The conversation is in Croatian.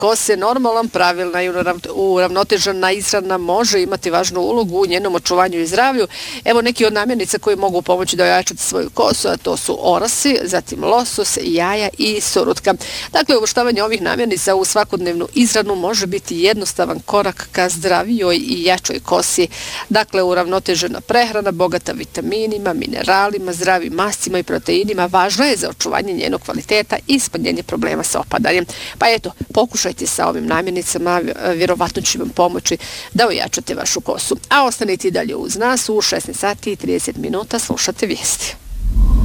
kose, normalan, pravilna i uravnotežena ishrana može imati važnu ulogu u njenom očuvanju i zdravlju. Evo neki od namirnica koji mogu pomoći da ojačate svoju kosu, a to su orasi, zatim losos, jaja i sorutka. Dakle, uvrštavanje ovih namirnica u svakodnevnu ishranu može biti jednostavan korak ka zdravijoj i jačoj kosi. Dakle, uravnotežena prehrana, bogata vitaminima, mineralima, zdravim mascima i proteinima važna je za očuvanje njenog kvaliteta i smanjenje problema sa opadanjem. Pa eto, pokušajte sa ovim namirnicama, vjerovatno će vam pomoći da ojačate vašu kosu. A ostanite i dalje uz nas, u 16 sati i 30 minuta slušate vijesti.